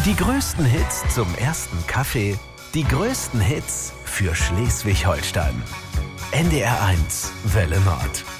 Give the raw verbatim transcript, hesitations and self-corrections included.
Die größten Hits zum ersten Kaffee, die größten Hits für Schleswig-Holstein. N D R eins Welle Nord.